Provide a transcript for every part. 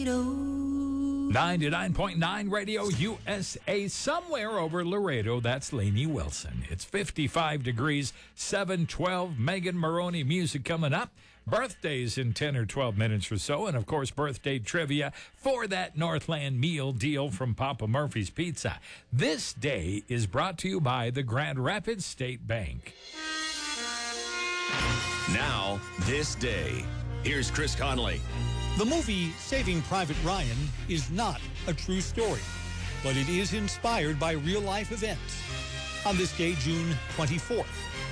99.9 Radio USA, somewhere over Laredo. That's Lainey Wilson. It's 55 degrees, 712. Megan Maroney music coming up. Birthdays in 10 or 12 minutes or so. And, of course, birthday trivia for that Northland meal deal from Papa Murphy's Pizza. This day is brought to you by the Grand Rapids State Bank. Now, this day. Here's Chris Conley. The movie Saving Private Ryan is not a true story, but it is inspired by real-life events. On this day, June 24th.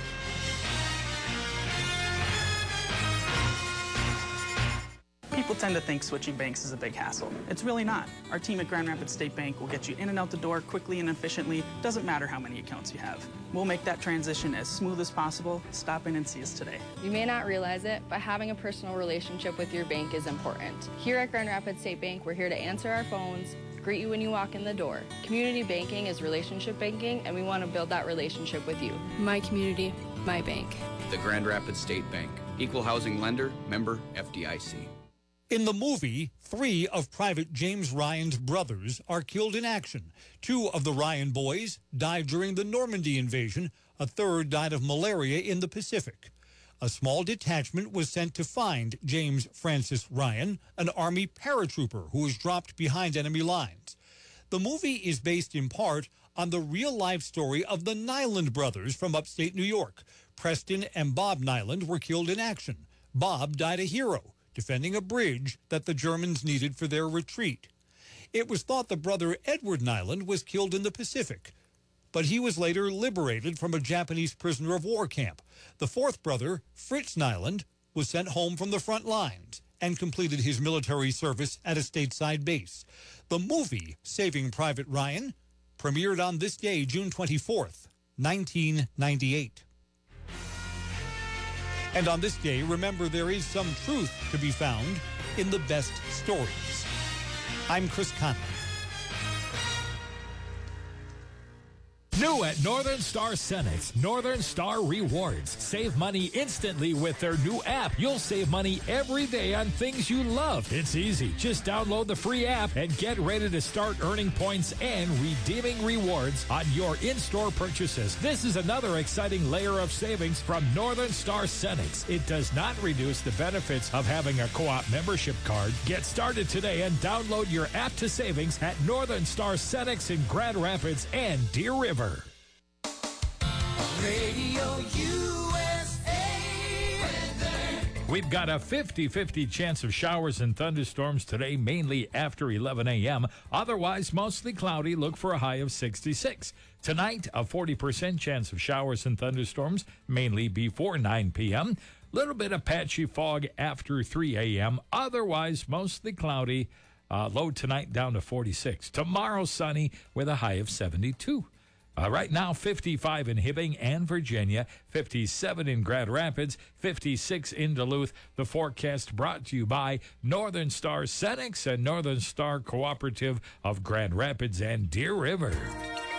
People tend to think switching banks is a big hassle. It's really not. Our team at Grand Rapids State Bank will get you in and out the door quickly and efficiently. Doesn't matter how many accounts you have. We'll make that transition as smooth as possible. Stop in and see us today. You may not realize it, but having a personal relationship with your bank is important. Here at Grand Rapids State Bank, we're here to answer our phones, greet you when you walk in the door. Community banking is relationship banking, and we want to build that relationship with you. My community, my bank. The Grand Rapids State Bank. Equal housing lender, member FDIC. In the movie, 3 of Private James Ryan's brothers are killed in action. 2 of the Ryan boys died during the Normandy invasion. A third died of malaria in the Pacific. A small detachment was sent to find James Francis Ryan, an Army paratrooper who was dropped behind enemy lines. The movie is based in part on the real-life story of the Nyland brothers from upstate New York. Preston and Bob Nyland were killed in action. Bob died a hero, defending a bridge that the Germans needed for their retreat. It was thought the brother Edward Nyland was killed in the Pacific, but he was later liberated from a Japanese prisoner of war camp. The fourth brother, Fritz Nyland, was sent home from the front lines and completed his military service at a stateside base. The movie, Saving Private Ryan, premiered on this day, June 24th, 1998. And on this day, remember there is some truth to be found in the best stories. I'm Chris Conley. New at Northern Star Cenex, Northern Star Rewards. Save money instantly with their new app. You'll save money every day on things you love. It's easy. Just download the free app and get ready to start earning points and redeeming rewards on your in-store purchases. This is another exciting layer of savings from Northern Star Cenex. It does not reduce the benefits of having a co-op membership card. Get started today and download your app to savings at Northern Star Cenex in Grand Rapids and Deer River. Radio USA weather. We've got a 50-50 chance of showers and thunderstorms today, mainly after 11 a.m. Otherwise, mostly cloudy. Look for a high of 66. Tonight, a 40% chance of showers and thunderstorms, mainly before 9 p.m. Little bit of patchy fog after 3 a.m. Otherwise, mostly cloudy. Low tonight down to 46. Tomorrow, sunny with a high of 72. Right now, 55 in Hibbing and Virginia, 57 in Grand Rapids, 56 in Duluth. The forecast brought to you by Northern Star Cenex and Northern Star Cooperative of Grand Rapids and Deer River.